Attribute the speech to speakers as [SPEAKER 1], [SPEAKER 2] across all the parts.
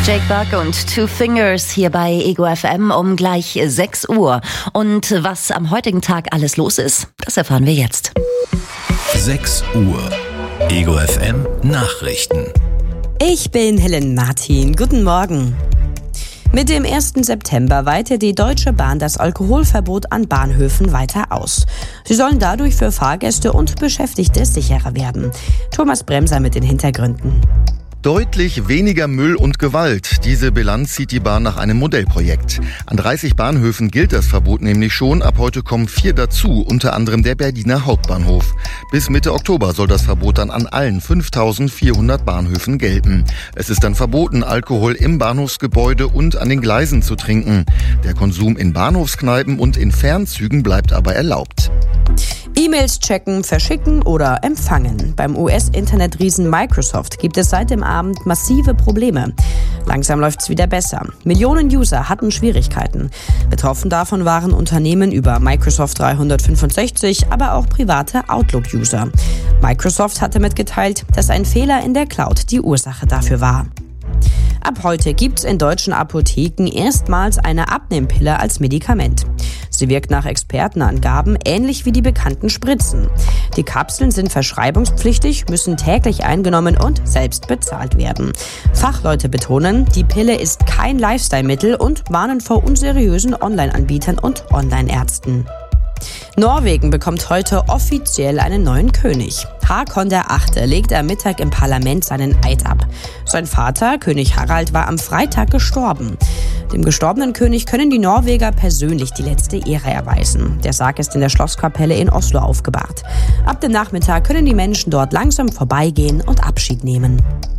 [SPEAKER 1] Jake Buck und Two Fingers hier bei Ego FM um gleich 6 Uhr. Und was am heutigen Tag alles los ist, das erfahren wir jetzt.
[SPEAKER 2] 6 Uhr. Ego FM Nachrichten.
[SPEAKER 3] Ich bin Helen Martin. Guten Morgen. Mit dem 1. September weitet die Deutsche Bahn das Alkoholverbot an Bahnhöfen weiter aus. Sie sollen dadurch für Fahrgäste und Beschäftigte sicherer werden. Thomas Bremser mit den Hintergründen.
[SPEAKER 4] Deutlich weniger Müll und Gewalt. Diese Bilanz zieht die Bahn nach einem Modellprojekt. An 30 Bahnhöfen gilt das Verbot nämlich schon. Ab heute kommen 4 dazu, unter anderem der Berliner Hauptbahnhof. Bis Mitte Oktober soll das Verbot dann an allen 5.400 Bahnhöfen gelten. Es ist dann verboten, Alkohol im Bahnhofsgebäude und an den Gleisen zu trinken. Der Konsum in Bahnhofskneipen und in Fernzügen bleibt aber erlaubt.
[SPEAKER 3] E-Mails checken, verschicken oder empfangen. Beim US-Internetriesen Microsoft gibt es seit dem Abend massive Probleme. Langsam läuft's wieder besser. Millionen User hatten Schwierigkeiten. Betroffen davon waren Unternehmen über Microsoft 365, aber auch private Outlook-User. Microsoft hatte mitgeteilt, dass ein Fehler in der Cloud die Ursache dafür war. Ab heute gibt's in deutschen Apotheken erstmals eine Abnehmpille als Medikament. Sie wirkt nach Expertenangaben ähnlich wie die bekannten Spritzen. Die Kapseln sind verschreibungspflichtig, müssen täglich eingenommen und selbst bezahlt werden. Fachleute betonen, die Pille ist kein Lifestyle-Mittel und warnen vor unseriösen Online-Anbietern und Online-Ärzten. Norwegen bekommt heute offiziell einen neuen König. Håkon VIII. Legte am Mittag im Parlament seinen Eid ab. Sein Vater, König Harald, war am Freitag gestorben. Dem gestorbenen König können die Norweger persönlich die letzte Ehre erweisen. Der Sarg ist in der Schlosskapelle in Oslo aufgebahrt. Ab dem Nachmittag können die Menschen dort langsam vorbeigehen und Abschied nehmen.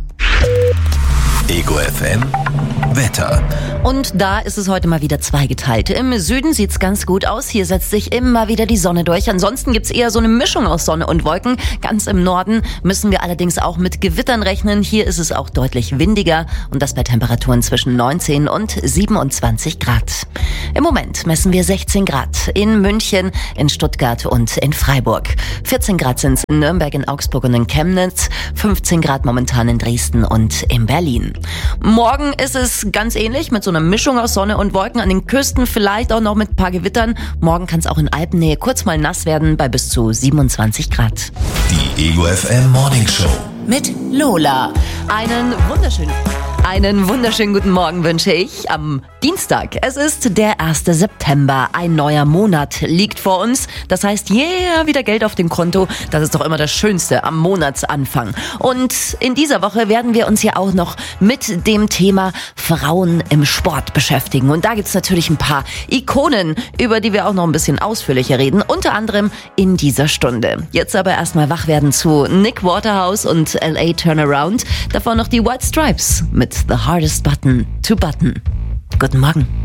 [SPEAKER 2] Ego FM Wetter.
[SPEAKER 1] Und da ist es heute mal wieder zweigeteilt. Im Süden sieht's ganz gut aus. Hier setzt sich immer wieder die Sonne durch. Ansonsten gibt's eher so eine Mischung aus Sonne und Wolken. Ganz im Norden müssen wir allerdings auch mit Gewittern rechnen. Hier ist es auch deutlich windiger und das bei Temperaturen zwischen 19 und 27 Grad. Im Moment messen wir 16 Grad in München, in Stuttgart und in Freiburg. 14 Grad sind's in Nürnberg, in Augsburg und in Chemnitz. 15 Grad momentan in Dresden und in Berlin. Morgen ist es ganz ähnlich mit so einer Mischung aus Sonne und Wolken. An den Küsten vielleicht auch noch mit ein paar Gewittern. Morgen kann es auch in Alpennähe kurz mal nass werden bei bis zu 27 Grad.
[SPEAKER 2] Die Ego FM Morning Show
[SPEAKER 1] Mit Lola. Einen wunderschönen guten Morgen wünsche ich am Dienstag. Es ist der 1. September. Ein neuer Monat liegt vor uns. Das heißt, wieder Geld auf dem Konto. Das ist doch immer das Schönste am Monatsanfang. Und in dieser Woche werden wir uns ja auch noch mit dem Thema Frauen im Sport beschäftigen. Und da gibt's natürlich ein paar Ikonen, über die wir auch noch ein bisschen ausführlicher reden. Unter anderem in dieser Stunde. Jetzt aber erstmal wach werden zu Nick Waterhouse und LA Turnaround. Davor noch die White Stripes mit The Hardest Button to Button. Guten Morgen.